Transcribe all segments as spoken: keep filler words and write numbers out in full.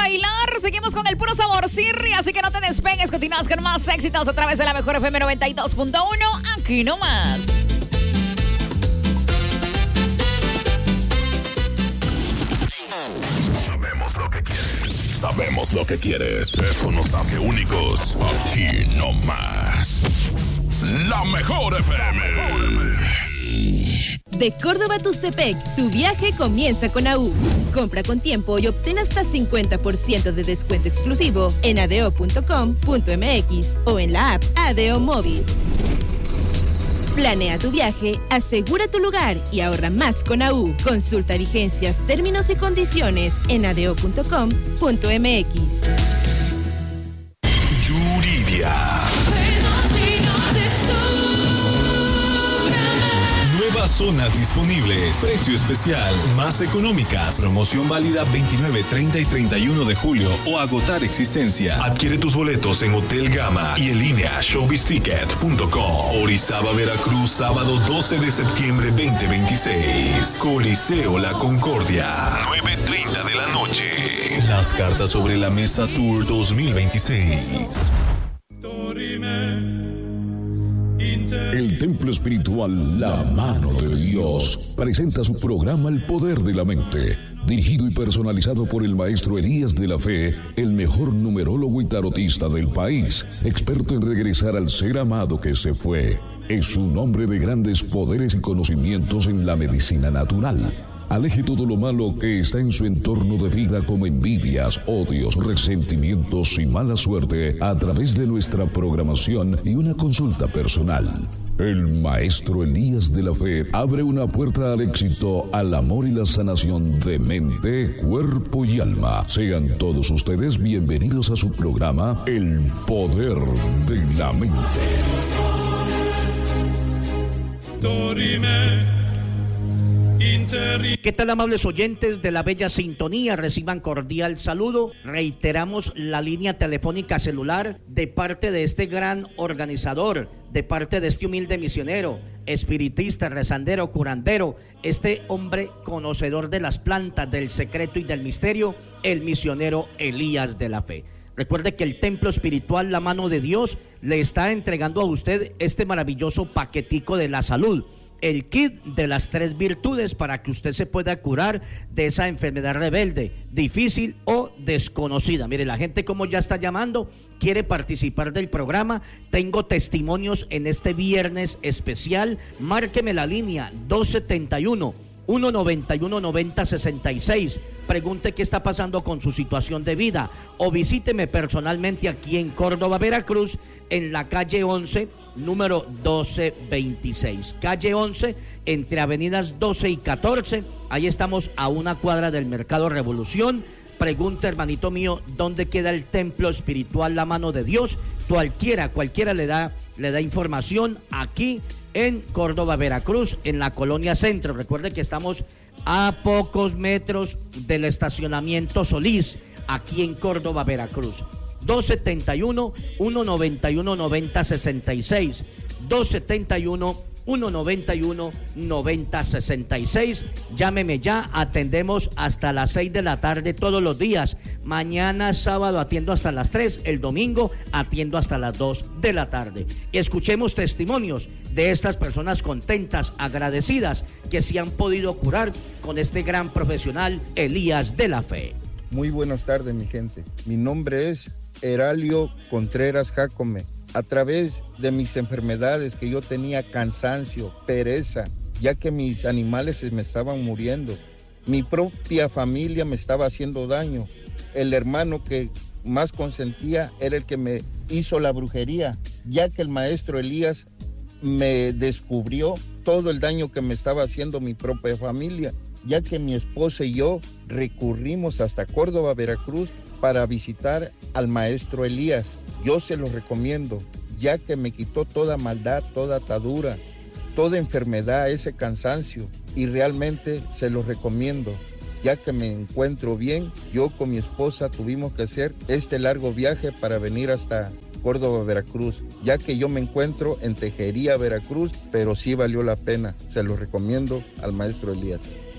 bailar. Seguimos con el puro sabor Sirri, así que no te despegues. Continúas con más éxitos a través de la mejor F M noventa y dos punto uno. Aquí nomás. Sabemos lo que quieres. Sabemos lo que quieres. Eso nos hace únicos. Aquí nomás. La mejor F M. De Córdoba a Tustepec, tu viaje comienza con A U. Compra con tiempo y obtén hasta cincuenta por ciento de descuento exclusivo en adeo punto com punto m x o en la app Adeo Móvil. Planea tu viaje, asegura tu lugar y ahorra más con A U. Consulta vigencias, términos y condiciones en adeo punto com punto m x. Yuridia. Nuevas zonas disponibles. Precio especial. Más económicas. Promoción válida veintinueve, treinta y treinta y uno de julio o agotar existencia. Adquiere tus boletos en Hotel Gama y en línea showbiz ticket punto com. Orizaba, Veracruz, sábado doce de septiembre veinte veintiséis. Coliseo La Concordia. nueve treinta de la noche. Las cartas sobre la mesa Tour dos mil veintiséis. El templo espiritual La Mano de Dios presenta su programa El Poder de la Mente, dirigido y personalizado por el maestro Elías de la Fe, el mejor numerólogo y tarotista del país, experto en regresar al ser amado que se fue. Es un hombre de grandes poderes y conocimientos en la medicina natural. Aleje todo lo malo que está en su entorno de vida, como envidias, odios, resentimientos y mala suerte, a través de nuestra programación y una consulta personal. El maestro Elías de la Fe abre una puerta al éxito, al amor y la sanación de mente, cuerpo y alma. Sean todos ustedes bienvenidos a su programa El Poder de la Mente. Dorime. ¿Qué tal, amables oyentes de la bella sintonía? Reciban cordial saludo. Reiteramos la línea telefónica celular de parte de este gran organizador, de parte de este humilde misionero, espiritista, rezandero, curandero, este hombre conocedor de las plantas, del secreto y del misterio, el misionero Elías de la Fe. Recuerde que el templo espiritual La Mano de Dios le está entregando a usted este maravilloso paquetico de la salud, el kit de las tres virtudes, para que usted se pueda curar de esa enfermedad rebelde, difícil o desconocida. Mire, la gente como ya está llamando, quiere participar del programa. Tengo testimonios en este viernes especial. Márqueme la línea dos setenta y uno, ciento noventa y uno, noventa sesenta y seis. Pregunte qué está pasando con su situación de vida, o visíteme personalmente aquí en Córdoba, Veracruz, en la calle once, número doce veintiséis. Calle once, entre avenidas doce y catorce. Ahí estamos a una cuadra del Mercado Revolución. Pregunta, hermanito mío, ¿dónde queda el templo espiritual La Mano de Dios? Cualquiera, cualquiera le da, le da información aquí en Córdoba, Veracruz, en la Colonia Centro. Recuerde que estamos a pocos metros del estacionamiento Solís, aquí en Córdoba, Veracruz. dos setenta y uno, ciento noventa y uno, noventa sesenta y seis. dos setenta y uno, ciento noventa y uno, noventa sesenta y seis. Llámeme ya, atendemos hasta las seis de la tarde todos los días. Mañana sábado atiendo hasta las tres, el domingo atiendo hasta las dos de la tarde. Y escuchemos testimonios de estas personas contentas, agradecidas, que se han podido curar con este gran profesional Elías de la Fe. Muy buenas tardes, mi gente. Mi nombre es Heralio Contreras Jácome. A través de mis enfermedades, que yo tenía cansancio, pereza, ya que mis animales se me estaban muriendo, mi propia familia me estaba haciendo daño, el hermano que más consentía era el que me hizo la brujería, ya que el maestro Elías me descubrió todo el daño que me estaba haciendo mi propia familia, ya que mi esposa y yo recurrimos hasta Córdoba, Veracruz, para visitar al maestro Elías. Yo se lo recomiendo, ya que me quitó toda maldad, toda atadura, toda enfermedad, ese cansancio, y realmente se lo recomiendo, ya que me encuentro bien. Yo con mi esposa tuvimos que hacer este largo viaje para venir hasta Córdoba, Veracruz, ya que yo me encuentro en Tejería, Veracruz, pero sí valió la pena. Se lo recomiendo al maestro Elías.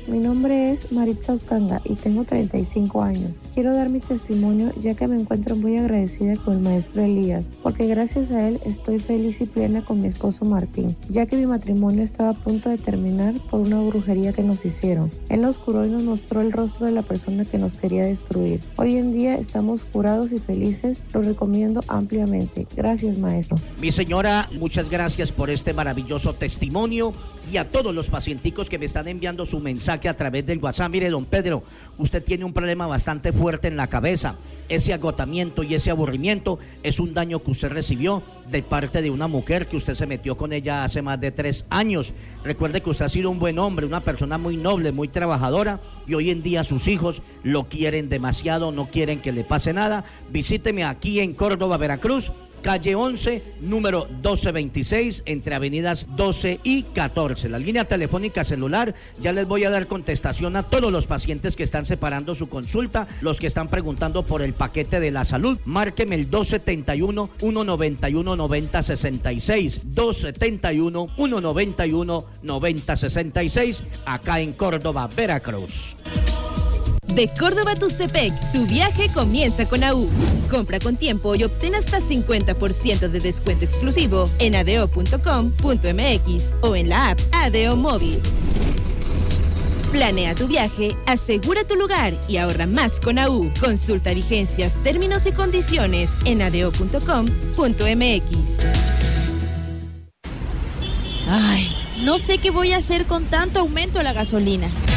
mi nombre es Maritza Uscanga y tengo treinta y cinco años. Quiero dar mi testimonio ya que me encuentro muy agradecida con el maestro Elías, porque gracias a él estoy feliz y plena con mi esposo Martín, ya que mi matrimonio estaba a punto de terminar por una brujería que nos hicieron. Él nos curó y nos mostró el rostro de la persona que nos quería destruir. Hoy en día estamos curados y felices, lo recomiendo ampliamente. Gracias, maestro. Mi señora, muchas gracias por este maravilloso testimonio y a todos los pacienticos que me están enviando su mensaje a través del WhatsApp. Mire, don Pedro, usted tiene un problema bastante fuerte en la cabeza. Ese agotamiento y ese aburrimiento es un daño que usted recibió de parte de una mujer que usted se metió con ella hace más de tres años. Recuerde que usted ha sido un buen hombre, una persona muy noble, muy trabajadora, y hoy en día sus hijos lo quieren demasiado, no quieren que le pase nada. Visíteme aquí en Córdoba, Veracruz, calle once, número doce veintiséis, entre avenidas doce y catorce. La línea telefónica celular, ya les voy a dar contestación a todos los pacientes que están separando su consulta, los que están preguntando por el paquete de la salud. Márqueme el dos setenta y uno, ciento noventa y uno, noventa sesenta y seis, dos setenta y uno, ciento noventa y uno, noventa sesenta y seis, acá en Córdoba, Veracruz. De Córdoba a Tustepec, tu viaje comienza con A U. Compra con tiempo y obtén hasta cincuenta por ciento de descuento exclusivo en adeo punto com punto m x o en la app Adeo Móvil. Planea tu viaje, asegura tu lugar y ahorra más con A U. Consulta vigencias, términos y condiciones en adeo punto com punto m x. Ay, no sé qué voy a hacer con tanto aumento a la gasolina.